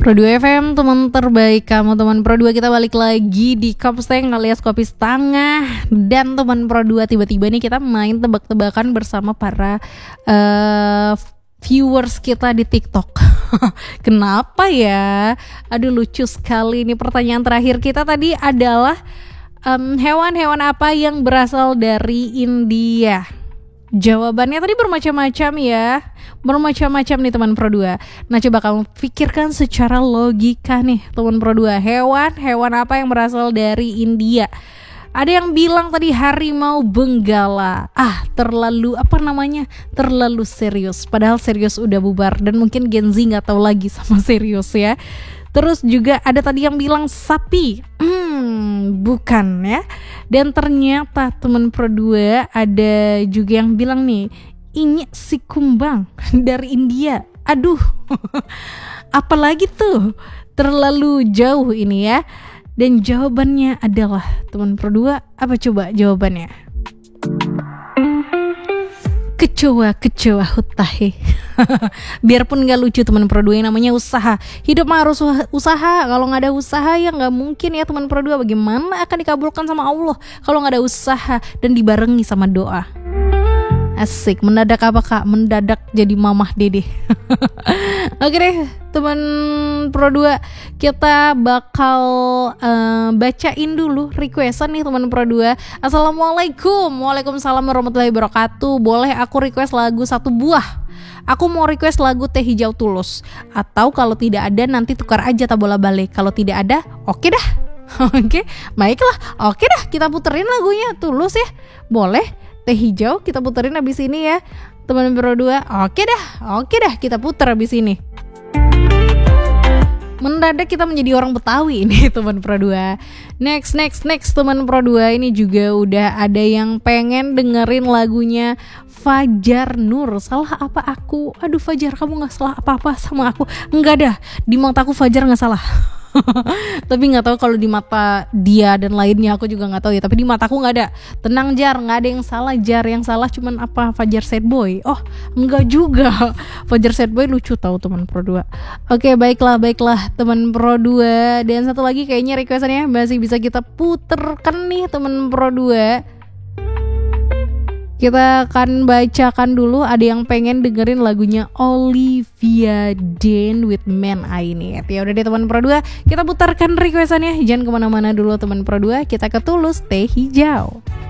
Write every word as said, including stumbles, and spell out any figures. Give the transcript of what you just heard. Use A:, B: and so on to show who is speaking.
A: Pro dua F M, teman terbaik kamu. Teman Pro dua, kita balik lagi di Kopsteng alias kopi setengah. Dan teman Pro dua, tiba-tiba nih kita main tebak-tebakan bersama para uh, viewers kita di TikTok. Kenapa ya? Aduh, lucu sekali. Ini pertanyaan terakhir kita tadi adalah um, hewan-hewan apa yang berasal dari India? Jawabannya tadi bermacam-macam ya. Bermacam-macam nih teman Pro dua. Nah, coba kamu pikirkan secara logika nih teman Pro dua. Hewan, hewan apa yang berasal dari India? Ada yang bilang tadi harimau benggala. Ah, terlalu apa namanya? Terlalu serius. Padahal serius udah bubar dan mungkin Gen Z nggak tahu lagi sama serius ya. Terus juga ada tadi yang bilang sapi. Hmm, bukan ya. Dan ternyata teman Pro dua ada juga yang bilang nih, ini si kumbang dari India. Aduh. Apalagi tuh? Terlalu jauh ini ya. Dan jawabannya adalah teman Pro dua, apa coba jawabannya? Kecoa-kecoa hutahe. Biarpun gak lucu teman Pro dua, yang namanya usaha. Hidup mah harus usaha. Kalau gak ada usaha ya gak mungkin ya teman Pro dua. Bagaimana akan dikabulkan sama Allah kalau gak ada usaha dan dibarengi sama doa? Asik. Mendadak apa kak? Mendadak jadi mamah dede. Oke deh teman Pro dua, kita bakal uh, bacain dulu requestan nih teman Pro dua. Assalamualaikum. Waalaikumsalam warahmatullahi wabarakatuh. Boleh aku request lagu satu buah? Aku mau request lagu Teh Hijau Tulus. Atau kalau tidak ada nanti tukar aja tabola balik. Kalau tidak ada, oke dah. Oke, baiklah. Oke dah, kita puterin lagunya Tulus ya. Boleh. Teh Hijau kita puterin abis ini ya teman Pro dua. Oke dah, oke dah kita puter abis ini. Mendadak kita menjadi orang Betawi ini teman Pro dua. Next, next, next teman Pro dua. Ini juga udah ada yang pengen dengerin lagunya Fajar Nur. Salah apa aku? Aduh Fajar, kamu gak salah apa-apa sama aku. Enggak dah, di mataku Fajar gak salah. Tapi nggak tahu kalau di mata dia dan lainnya, aku juga nggak tahu ya. Tapi di mataku nggak ada. Tenang Jar, nggak ada yang salah Jar. Yang salah cuman apa? Fajar Sad Boy. Oh nggak juga. Fajar Sad Boy lucu tahu teman Pro dua. Oke baiklah baiklah teman Pro dua. Dan satu lagi kayaknya requestannya masih bisa kita puterkan nih teman Pro dua. Kita akan bacakan dulu. Ada yang pengen dengerin lagunya Olivia Dean with Man I Need. Ya udah deh teman Pro dua, kita putarkan requestannya. Jangan kemana-mana dulu teman Pro dua. Kita ke Tulus Teh Hijau.